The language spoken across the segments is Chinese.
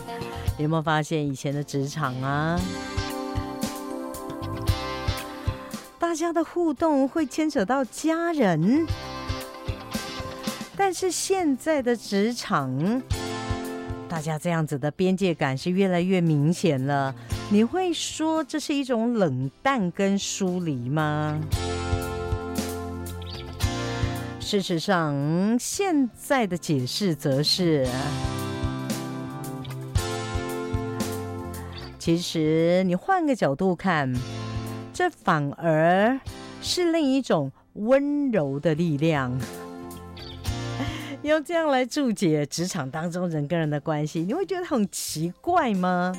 有没有发现以前的职场啊，大家的互动会牵扯到家人，但是现在的职场，大家这样子的边界感是越来越明显了。你会说这是一种冷淡跟疏离吗？事实上，现在的解释则是，其实你换个角度看，这反而是另一种温柔的力量。要这样来注解职场当中人跟人的关系，你会觉得很奇怪吗？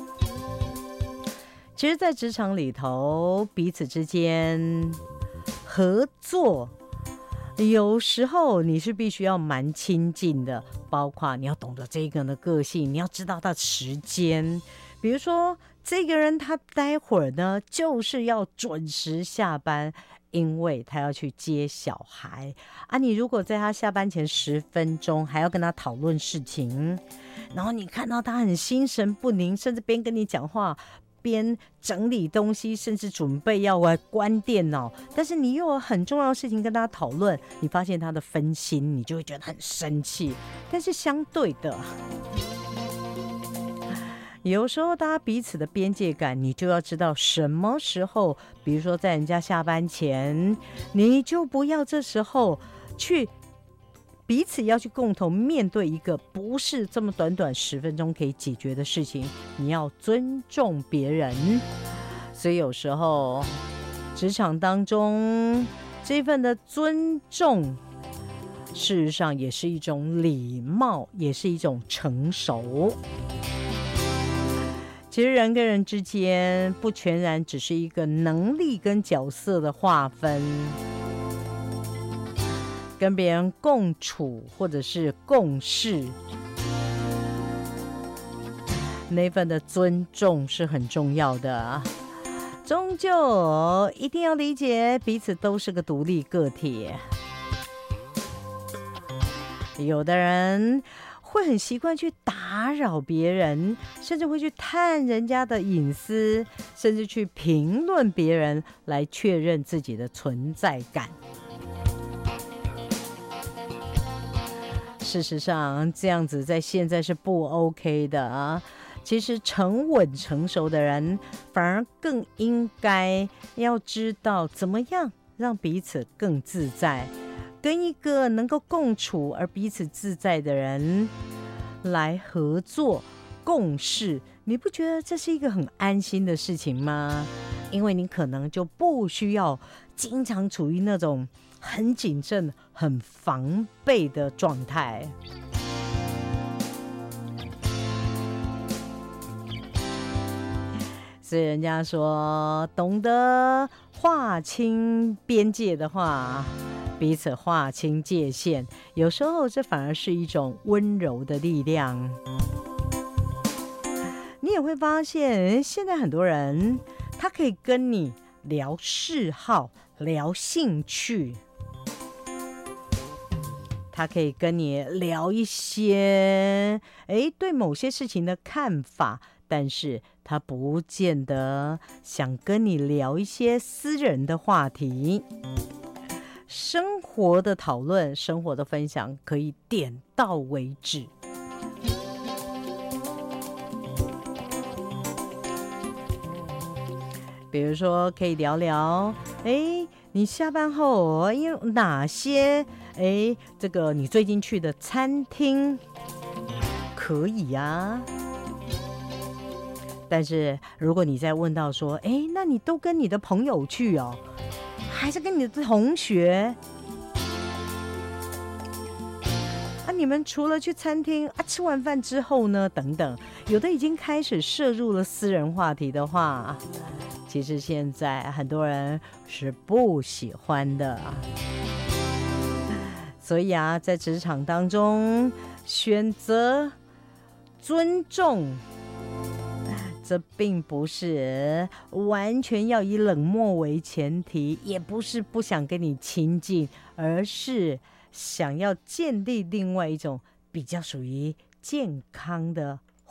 其实在职场里头，彼此之间合作，有时候你是必须要蛮亲近的，包括你要懂得这个人的个性，你要知道他的时间。比如说这个人他待会儿呢就是要准时下班，因为他要去接小孩啊。你如果在他下班前10分钟还要跟他讨论事情，然后你看到他很心神不宁，甚至边跟你讲话边整理东西，甚至准备要关电脑，但是你又有很重要的事情跟他讨论，你发现他的分心，你就会觉得很生气。但是相对的，有时候大家彼此的边界感，你就要知道什么时候，比如说在人家下班前，你就不要这时候去彼此要去共同面对一个不是这么短短10分钟可以解决的事情，你要尊重别人。所以有时候职场当中这份的尊重，事实上也是一种礼貌，也是一种成熟。其实人跟人之间不全然只是一个能力跟角色的划分，跟别人共处或者是共事，那份的尊重是很重要的。终究一定要理解彼此都是个独立个体。有的人会很习惯去打扰别人，甚至会去探人家的隐私，甚至去评论别人来确认自己的存在感。事实上，这样子在现在是不 OK 的啊。其实沉稳成熟的人，反而更应该要知道怎么样让彼此更自在，跟一个能够共处而彼此自在的人来合作共事，你不觉得这是一个很安心的事情吗？因为你可能就不需要经常处于那种很谨慎、很防备的状态。所以人家说，懂得划清边界的话，彼此划清界限，有时候这反而是一种温柔的力量。你也会发现，现在很多人他可以跟你聊嗜好、聊兴趣，他可以跟你聊一些对某些事情的看法，但是他不见得想跟你聊一些私人的话题。生活的讨论、生活的分享可以点到为止。比如说可以聊聊你下班后有哪些这个你最近去的餐厅可以啊。但是如果你再问到说那你都跟你的朋友去哦，还是跟你的同学啊？你们除了去餐厅啊，吃完饭之后呢？等等，有的已经开始涉入了私人话题的话，其实现在很多人是不喜欢的。所以啊，在职场当中选择尊重，这并不是完全要以冷漠为前提，也不是不想跟你亲近，而是想要建立另外一种比较属于健康的